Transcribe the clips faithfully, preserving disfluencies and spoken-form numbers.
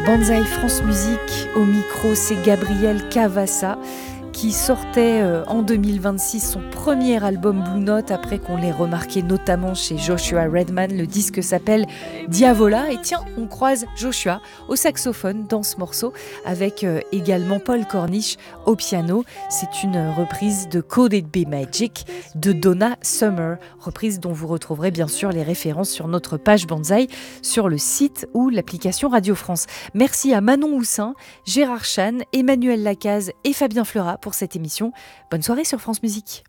Banzai France Musique, au micro, c'est Gabriel Cavassa qui sortait euh, en deux mille vingt-six son premier album Blue Note après qu'on l'ait remarqué notamment chez Joshua Redman. Le disque s'appelle Diavola et tiens, on croise Joshua au saxophone dans ce morceau avec euh, également Paul Cornish au piano. C'est une reprise de Could It Be Magic de Donna Summer, reprise dont vous retrouverez bien sûr les références sur notre page Banzai, sur le site ou l'application Radio France. Merci à Manon Houssin, Gérard Chan, Emmanuel Lacaze et Fabien Fleurat pour cette émission. Bonne soirée sur France Musique.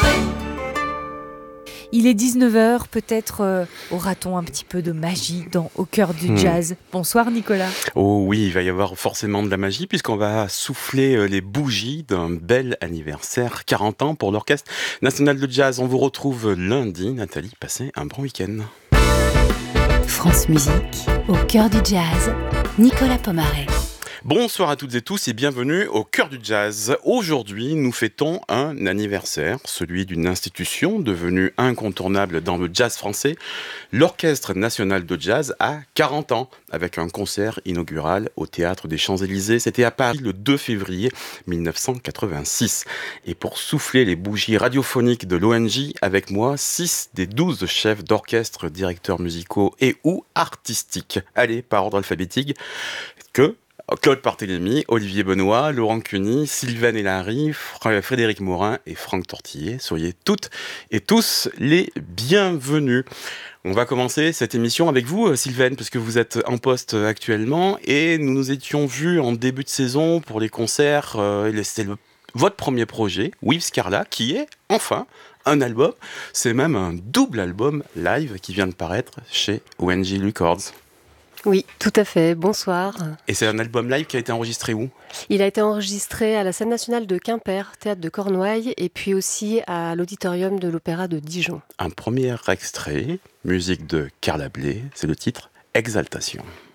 Il est dix-neuf heures, peut-être euh, aura-t-on un petit peu de magie dans Au cœur du Hmm. jazz. Bonsoir Nicolas. Oh oui, il va y avoir forcément de la magie puisqu'on va souffler euh, les bougies d'un bel anniversaire, quarante ans pour l'Orchestre National de Jazz. On vous retrouve lundi. Nathalie, passez un bon week-end. France Musique, au cœur du jazz, Nicolas Pomaret. Bonsoir à toutes et tous et bienvenue au cœur du jazz. Aujourd'hui, nous fêtons un anniversaire, celui d'une institution devenue incontournable dans le jazz français. L'Orchestre National de Jazz a quarante ans, avec un concert inaugural au Théâtre des Champs-Élysées. C'était à Paris le deux février mille neuf cent quatre-vingt-six. Et pour souffler les bougies radiophoniques de l'O N J, avec moi, six des douze chefs d'orchestre, directeurs musicaux et ou artistiques. Allez, par ordre alphabétique, que... Claude Barthélémy, Olivier Benoît, Laurent Cuny, Sylvain Hélary, Frédéric Morin et Franck Tortillet. Soyez toutes et tous les bienvenus. On va commencer cette émission avec vous, Sylvain, parce que vous êtes en poste actuellement et nous nous étions vus en début de saison pour les concerts. Euh, c'est le, votre premier projet, With Scarla, qui est enfin un album. C'est même un double album live qui vient de paraître chez O N J Records. Oui, tout à fait. Bonsoir. Et c'est un album live qui a été enregistré où ? Il a été enregistré à la Scène nationale de Quimper, théâtre de Cornouailles, et puis aussi à l'auditorium de l'Opéra de Dijon. Un premier extrait, musique de Carla Bley, c'est le titre Exaltation.